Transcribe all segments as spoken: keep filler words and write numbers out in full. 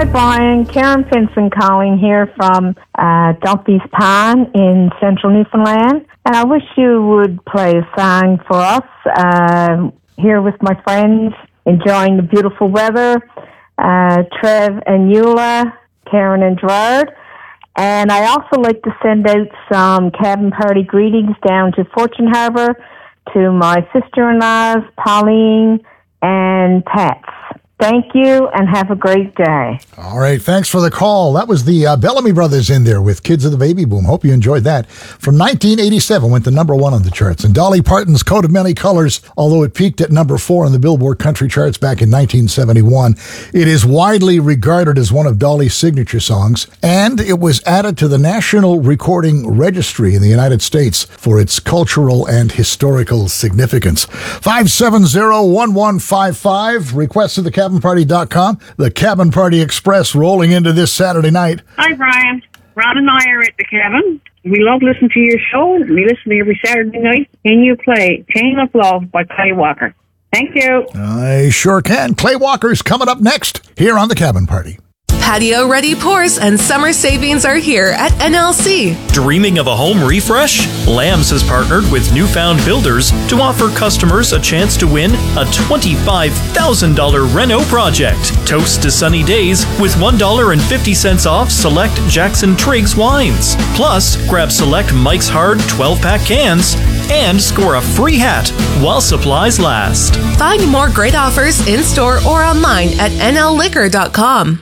Brian. Karen Finson calling here from uh, Dumpy's Pond in central Newfoundland. And I wish you would play a song for us uh, here with my friends, enjoying the beautiful weather. Uh, Trev and Eula, Karen and Gerard. And I also like to send out some cabin party greetings down to Fortune Harbor to my sister-in-laws, Pauline and Pats. Thank you, and have a great day. All right, thanks for the call. That was the uh, Bellamy Brothers in there with Kids of the Baby Boom. Hope you enjoyed that. From nineteen eighty-seven, went to number one on the charts. And Dolly Parton's Coat of Many Colors, although it peaked at number four on the Billboard Country charts back in nineteen seventy-one, it is widely regarded as one of Dolly's signature songs, and it was added to the National Recording Registry in the United States for its cultural and historical significance. five seven zero, one one five five, request to the cabin party dot com. The Cabin Party Express rolling into this Saturday night. Hi, Brian. Ron and I are at the cabin. We love listening to your show. We listen every Saturday night. Can you play Chain of Love by Clay Walker? Thank you. I sure can. Clay Walker's coming up next here on the Cabin Party. Patio-ready pours and summer savings are here at N L C. Dreaming of a home refresh? Lambs has partnered with Newfound Builders to offer customers a chance to win a twenty-five thousand dollars reno project. Toast to sunny days with one dollar and fifty cents off select Jackson Triggs wines. Plus, grab select Mike's Hard twelve-pack cans and score a free hat while supplies last. Find more great offers in-store or online at N L liquor dot com.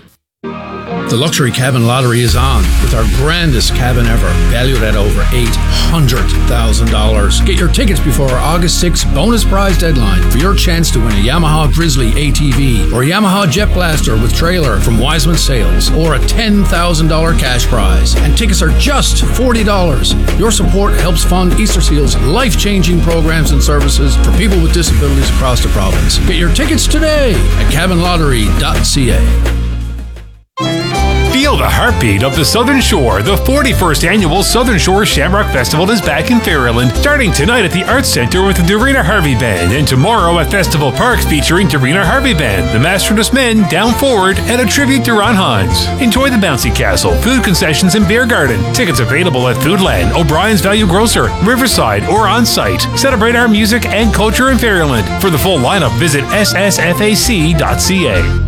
The Luxury Cabin Lottery is on with our grandest cabin ever, valued at over eight hundred thousand dollars. Get your tickets before our August sixth bonus prize deadline for your chance to win a Yamaha Grizzly A T V or a Yamaha Jet Blaster with trailer from Wiseman Sales or a ten thousand dollars cash prize. And tickets are just forty dollars. Your support helps fund Easter Seal's life-changing programs and services for people with disabilities across the province. Get your tickets today at cabin lottery dot c a. Feel the heartbeat of the Southern Shore. The forty-first Annual Southern Shore Shamrock Festival is back in Fairland, starting tonight at the Arts Centre with the Dorina Harvey Band, and tomorrow at Festival Park featuring Dorina Harvey Band, the Masterless Men, Down Forward, and a tribute to Ron Hines. Enjoy the bouncy castle, food concessions, and beer garden. Tickets available at Foodland, O'Brien's Value Grocer, Riverside, or on site. Celebrate our music and culture in Fairland. For the full lineup, visit s s f a c dot c a.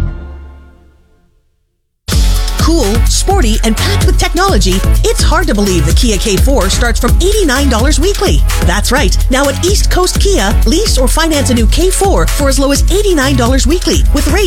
Cool, sporty, and packed with technology, it's hard to believe the Kia K four starts from eighty-nine dollars weekly. That's right. Now at East Coast Kia, lease or finance a new K four for as low as eighty-nine dollars weekly with rates